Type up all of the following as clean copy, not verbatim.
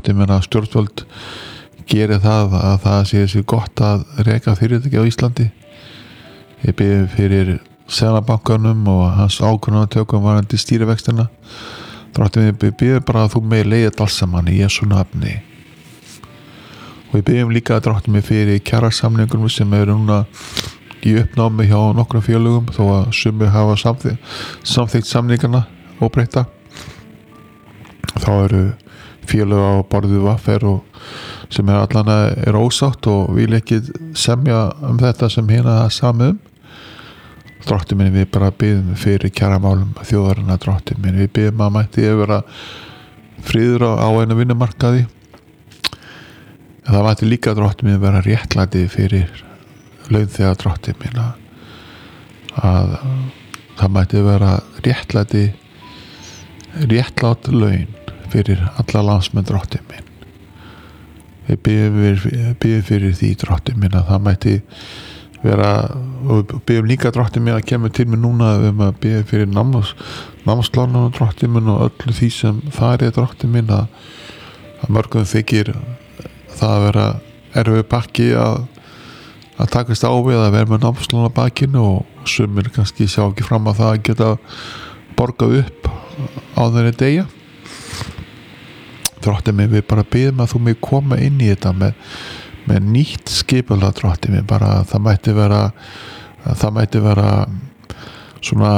drottinn minn að stjórnvöld geri það að það sé gott að reka fyrirtæki á Íslandi. Ég bið fyrir Seðlabankanum og hans ákvörðunartökum varðandi stýrivextina. Drottinn minn, ég bið bara að þú megi leiða þetta alls saman í Jesú nafni. Og ég biðjum líka að drottinn minn fyrir kjarasamningunum sem eru núna í uppnámi hjá nokkrum félögum þó að sumir hafa samþykkt samningana óbreytta. Þá eru félög á borðu VR og sem er ósátt og vil ekki semja þetta sem hérna samið Drottinn minn, við bara biðjum fyrir kjaramálum þjóðarinnar, drottinn minn, við biðjum að mætti vera friður á einu vinnumarkaði. En það mætti líka, drottinn minn, vera réttlæti fyrir launþega, drottinn minn, að það mætti vera réttlátt laun fyrir alla landsmenn, drottinn minn. Við biðjum fyrir því, drottinn minn, að það mætti vera, og biðjum líka, drottinn minn, að kemur til mig núna að biðja fyrir námslánum, drottinn minn, og öllu því sem það drottinn minn, að mörgum þykir það að vera erfið bakki að takast á við að vera með námslán á bakinu og sumir kannski sjá ekki fram að það að geta borgað upp á þeirri degja. Drottinn minn, við bara biðjum að þú mig koma inn í þetta með nýtt skipulag, drottinn minn, bara það mætti vera svona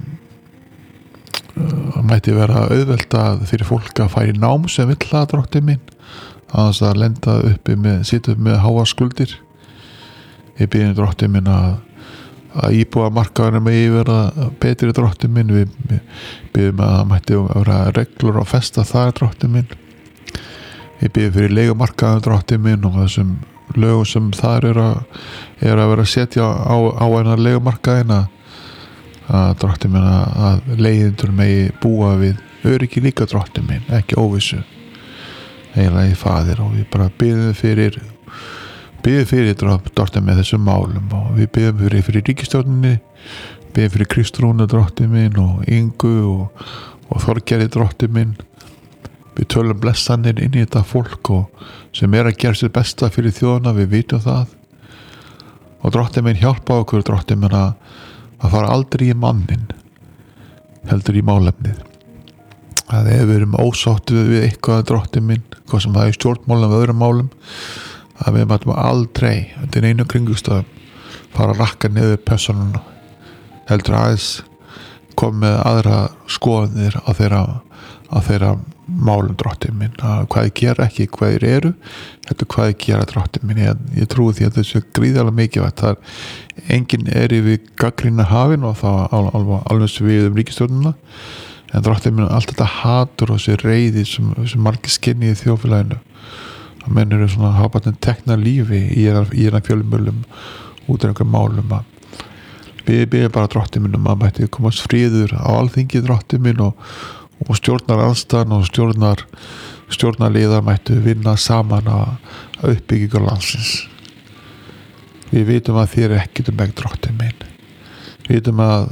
mætti vera auðvelt fyrir fólk að fara í nám sem vill það, drottinn minn, aðeins að lenda sitja upp með háa skuldir. Ég biðjum, drottinn minn, að íbúa markaðurinn með vera betri, drottinn minn. Við biðjum að það mætti vera reglur og festa það, drottinn minn. Ég biðjum fyrir leigumarkaðurinn, drottinn minn, og þessum lögum sem þar er að vera að setja á einar leigumarkaðina, að drottinn minn, að leigjendur megi búa við öryggi líka, drottinn minn, ekki óvissu. Heilagi Faðir, og við bara biðjum fyrir drottinn með þessum málum, og við biðjum fyrir ríkisstjórninni, biðjum fyrir Kristrúnu, drottinn minn, og Ingu og Þorgerði, drottinn minn. Við tölum blessanir inn í þetta fólk og sem að gera sér besta fyrir þjóðina, við vitum það. Og drottinn minn, hjálpa okkur, drottinn minn, að fara aldrei í mannin, heldur í málefnið. Að ef við erum ósátt við eitthvað, drottinn minn, hvað sem það er stjórnmálum og öðrum málum, að við mætum aldrei undir einu kringumstæðum fara að rakka niður persónuna, heldur aðeins koma með aðra skoðanir á þeirra málum, drottinn minn, að hvað ég gera ekki, hvað þeir eru, heldur hvað ég gera, drottinn minn. Ég trúi því að þessu er gríðarlega mikilvægt. Það er enginn við gagnrýna hafin og það alveg sem við ríkisstjórnina. En drottinn minn, allt þetta hatur og þessi reiði sem margir skynni í þjóðfélaginu, að menn eru svona hafa bara tekna lífi í fjölmiðlum út af einhverjum málum. Við biðjum bara, drottinn minn, að mætti komast friður á alþingi, drottinn minn, og stjórnarandstaðan og stjórnarliðar mættu vinna saman að uppbyggingu landsins. Við vitum að þér ekkert megn, drottinn minn. Við vitum að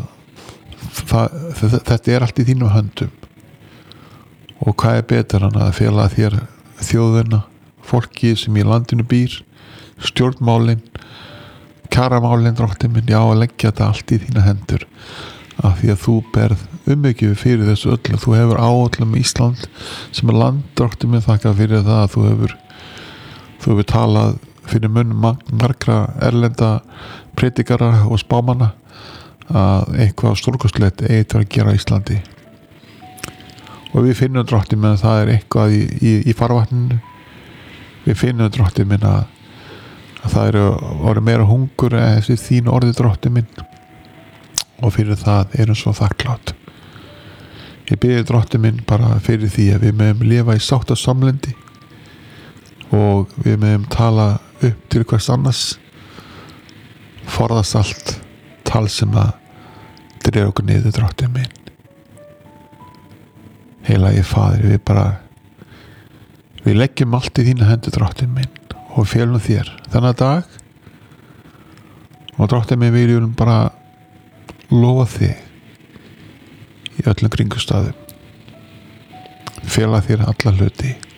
þetta er allt í þínum höndum, og hvað er betur en að fela þér þjóðina, fólki sem í landinu býr, stjórnmálin, kjaramálin, drottinn minn, já, að leggja þetta allt í þína hendur, af því að þú berð umhyggju fyrir þessu öllu. Þú hefur áætlun með Ísland sem er land, drottinn minn, þakka fyrir það að þú hefur talað fyrir munn margra erlenda predikara og spámanna að eitthvað stórkostlegt eitt að gera í Íslandi, og við finnum, drottinn minn, að það er eitthvað í farvatninu. Við finnum, drottinn minn, að það eru meira hungur eftir þín orði, drottinn minn, og fyrir það erum svo þakklátt. Ég biðja, drottinn minn, bara fyrir því að við mögum lifa í sáttasamlyndi og við mögum tala upp til hvers annars, forðast allt tal sem að dreif okkur niður, drottinn minn. Heilagi Faðir, við leggjum allt í þína hendur, drottinn minn, og félum þér þennan dag, og drottinn minn, við viljum bara lofa þig í öllum kringumstæðum, fela þér alla hluti.